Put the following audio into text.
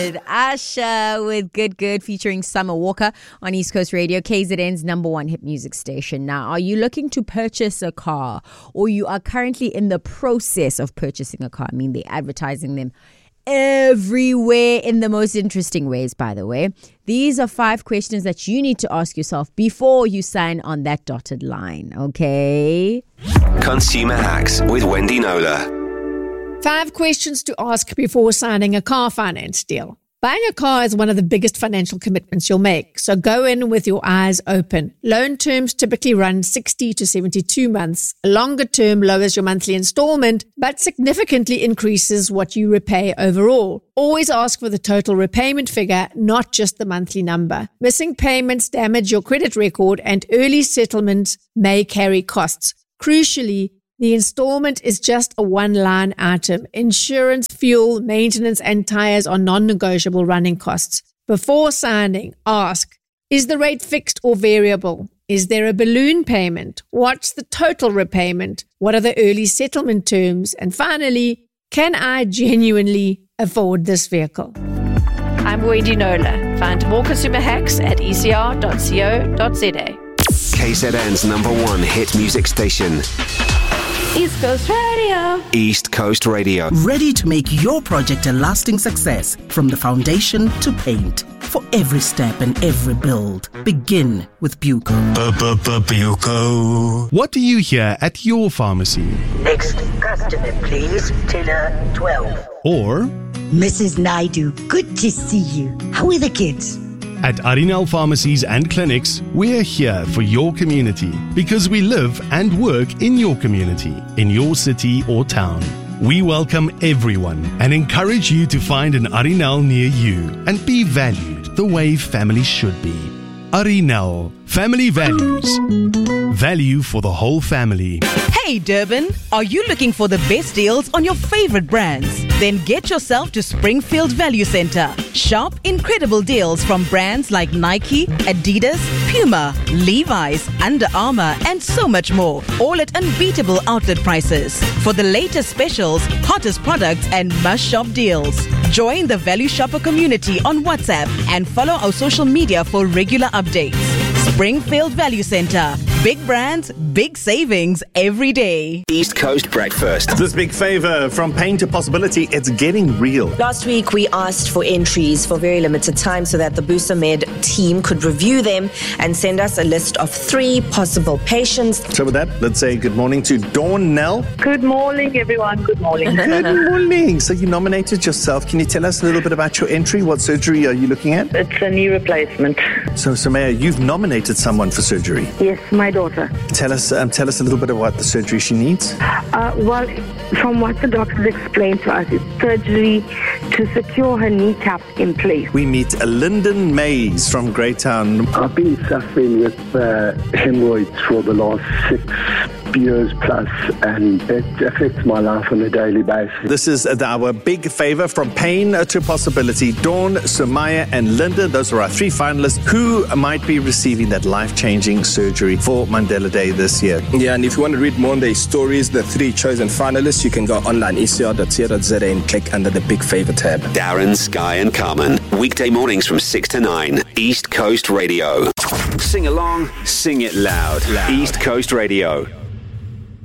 Asha with Good Good featuring Summer Walker on East Coast Radio, KZN's number one hit music station. Now, are you looking to purchase a car, or you are currently in the process of purchasing a car? I mean, they're advertising them everywhere in the most interesting ways, by the way. These are 5 questions that you need to ask yourself before you sign on that dotted line, okay? Consumer Hacks with Wendy Knowler. 5 questions to ask before signing a car finance deal. Buying a car is one of the biggest financial commitments you'll make, so go in with your eyes open. Loan terms typically run 60 to 72 months. A longer term lowers your monthly installment, but significantly increases what you repay overall. Always ask for the total repayment figure, not just the monthly number. Missing payments damage your credit record, and early settlements may carry costs. Crucially, the installment is just a one-line item. Insurance, fuel, maintenance, and tires are non-negotiable running costs. Before signing, ask, is the rate fixed or variable? Is there a balloon payment? What's the total repayment? What are the early settlement terms? And finally, can I genuinely afford this vehicle? I'm Wendy Knowler. Find more consumer hacks at ecr.co.za. KZN's number one hit music station. East Coast Radio. East Coast Radio. Ready to make your project a lasting success from the foundation to paint. For every step and every build, begin with Buco. Buco. What do you hear at your pharmacy? Next customer, please. Teller 12. Or Mrs. Naidu, good to see you. How are the kids? at Arinal Pharmacies and Clinics, we're here for your community because we live and work in your community, in your city or town. We welcome everyone and encourage you to find an Arinal near you and be valued the way family should be. Arinal, family values. Value for the whole family. Hey Durban, are you looking for the best deals on your favorite brands? Then get yourself to Springfield Value Center. Shop incredible deals from brands like Nike, Adidas, Puma, Levi's, Under Armour and so much more. All at unbeatable outlet prices. For the latest specials, hottest products and must-shop deals. Join the Value Shopper community on WhatsApp and follow our social media for regular updates. Springfield Value Center. Big brands, big savings every day. East Coast Breakfast. This big favor from pain to possibility, it's getting real. Last week, we asked for entries for very limited time so that the Busamed team could review them and send us a list of 3 possible patients. So with that, let's say good morning to Dawn Nell. Good morning, everyone. Good morning. Good morning. So you nominated yourself. Can you tell us a little bit about your entry? What surgery are you looking at? It's a knee replacement. So Samaya, you've nominated someone for surgery. Yes, my daughter. Tell us a little bit about the surgery she needs. Well, from what the doctors explained to us, it's surgery to secure her kneecap in place. We meet Lyndon Mays from Greytown. I've been suffering with hemorrhoids for the last 6 years plus, and it affects my life on a daily basis. This is our big favor from pain to possibility. Dawn, Sumaya and Linda, those are our 3 finalists who might be receiving that life-changing surgery for Mandela Day this year. Yeah, and if you want to read more on their stories, the 3 chosen finalists, you can go online, ecr.co.za and click under the Big Favor tab. Darren, Sky and Carmen. Weekday mornings from 6 to 9. East Coast Radio. Sing along, sing it loud. East Coast Radio.